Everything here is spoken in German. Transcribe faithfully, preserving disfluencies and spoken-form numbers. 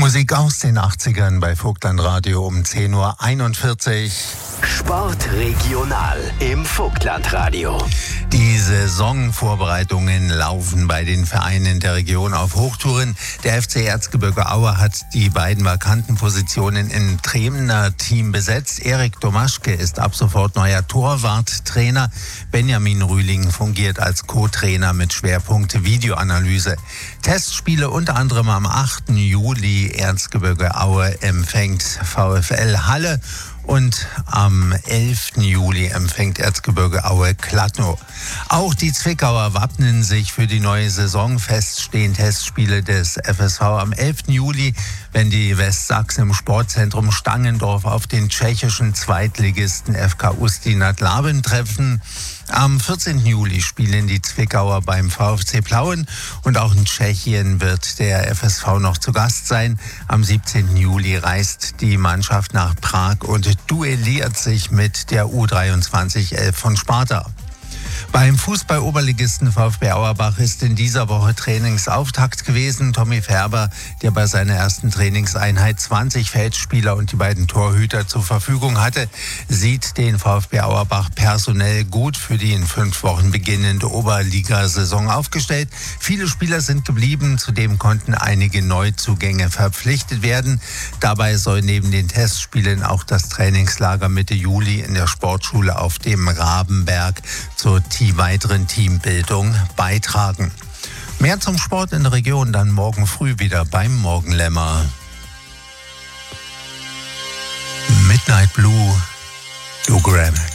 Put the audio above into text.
Musik aus den achtzigern bei Vogtland Radio um zehn Uhr einundvierzig. Sport regional im Vogtland Radio. Die Saisonvorbereitungen laufen bei den Vereinen der Region auf Hochtouren. Der F C Erzgebirge Aue hat die beiden vakanten Positionen im Tremner Team besetzt. Erik Domaschke ist ab sofort neuer Torwarttrainer. Benjamin Rühling fungiert als Co-Trainer mit Schwerpunkt Videoanalyse. Testspiele unter anderem am achten Juli. Erzgebirge Aue empfängt VfL Halle. Und am elften Juli empfängt Erzgebirge Aue Kladno. Auch die Zwickauer wappnen sich für die neue Saison. Fest stehen Testspiele des F S V am elften Juli, wenn die Westsachsen im Sportzentrum Stangendorf auf den tschechischen Zweitligisten F K Ústí nad Labem treffen. Am vierzehnten Juli spielen die Zwickauer beim VfC Plauen und auch in Tschechien wird der F S V noch zu Gast sein. Am siebzehnten Juli reist die Mannschaft nach Prag und duelliert sich mit der U dreiundzwanzig elf von Sparta. Beim Fußball-Oberligisten VfB Auerbach ist in dieser Woche Trainingsauftakt gewesen. Tommy Färber, der bei seiner ersten Trainingseinheit zwanzig Feldspieler und die beiden Torhüter zur Verfügung hatte, sieht den VfB Auerbach personell gut für die in fünf Wochen beginnende Oberligasaison aufgestellt. Viele Spieler sind geblieben, zudem konnten einige Neuzugänge verpflichtet werden. Dabei soll neben den Testspielen auch das Trainingslager Mitte Juli in der Sportschule auf dem Rabenberg zur die weiteren Teambildung beitragen. Mehr zum Sport in der Region dann morgen früh wieder beim Morgenlämmer. Midnight Blue, Lou Gramm.